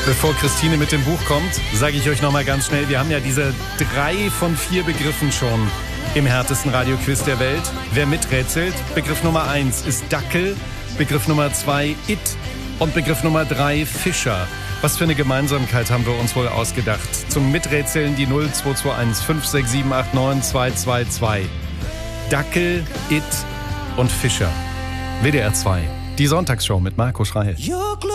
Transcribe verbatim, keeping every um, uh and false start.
Bevor Christine mit dem Buch kommt, sage ich euch nochmal ganz schnell, wir haben ja diese drei von vier Begriffen schon im härtesten Radioquiz der Welt. Wer miträtselt, Begriff Nummer eins ist Dackel, Begriff Nummer zwei It und Begriff Nummer drei Fischer. Was für eine Gemeinsamkeit haben wir uns wohl ausgedacht? Zum Miträtseln die null zwei zwei eins fünf sechs sieben acht neun zwei zwei zwei. Dackel, It und Fischer. W D R zwei, die Sonntagsshow mit Marco Schreil.